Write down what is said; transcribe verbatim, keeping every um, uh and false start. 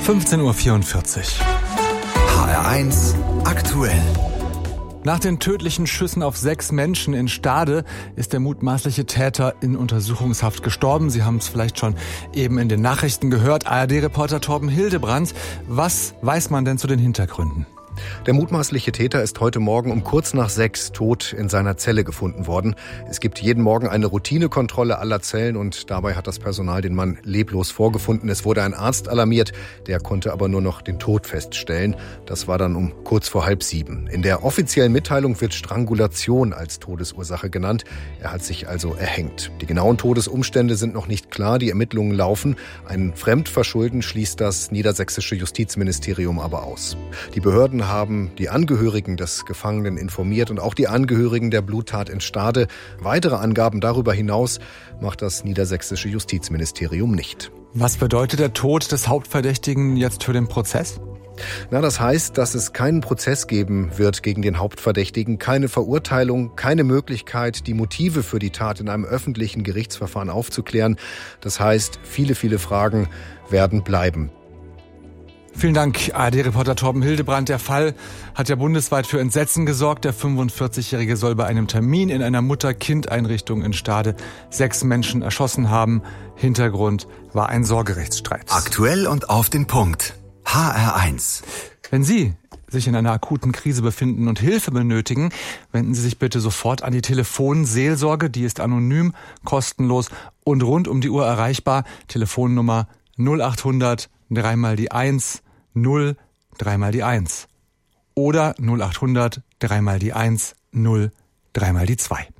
fünfzehn Uhr vierundvierzig. H R eins aktuell. Nach den tödlichen Schüssen auf sechs Menschen in Stade ist der mutmaßliche Täter in Untersuchungshaft gestorben. Sie haben es vielleicht schon eben in den Nachrichten gehört. A R D-Reporter Torben Hildebrandt. Was weiß man denn zu den Hintergründen? Der mutmaßliche Täter ist heute Morgen um kurz nach sechs tot in seiner Zelle gefunden worden. Es gibt jeden Morgen eine Routinekontrolle aller Zellen und dabei hat das Personal den Mann leblos vorgefunden. Es wurde ein Arzt alarmiert, der konnte aber nur noch den Tod feststellen. Das war dann um kurz vor halb sieben. In der offiziellen Mitteilung wird Strangulation als Todesursache genannt. Er hat sich also erhängt. Die genauen Todesumstände sind noch nicht klar, die Ermittlungen laufen. Ein Fremdverschulden schließt das niedersächsische Justizministerium aber aus. Die Behörden haben die Angehörigen des Gefangenen informiert und auch die Angehörigen der Bluttat in Stade. Weitere Angaben darüber hinaus macht das niedersächsische Justizministerium nicht. Was bedeutet der Tod des Hauptverdächtigen jetzt für den Prozess? Na, das heißt, dass es keinen Prozess geben wird gegen den Hauptverdächtigen, keine Verurteilung, keine Möglichkeit, die Motive für die Tat in einem öffentlichen Gerichtsverfahren aufzuklären. Das heißt, viele, viele Fragen werden bleiben. Vielen Dank, A R D-Reporter Torben Hildebrandt. Der Fall hat ja bundesweit für Entsetzen gesorgt. Der fünfundvierzigjährige soll bei einem Termin in einer Mutter-Kind-Einrichtung in Stade sechs Menschen erschossen haben. Hintergrund war ein Sorgerechtsstreit. Aktuell und auf den Punkt. H R eins. Wenn Sie sich in einer akuten Krise befinden und Hilfe benötigen, wenden Sie sich bitte sofort an die Telefonseelsorge. Die ist anonym, kostenlos und rund um die Uhr erreichbar. Telefonnummer null achthundert dreimal die eins, null, dreimal die eins. Oder null achthundert dreimal die eins, null, dreimal die zwei.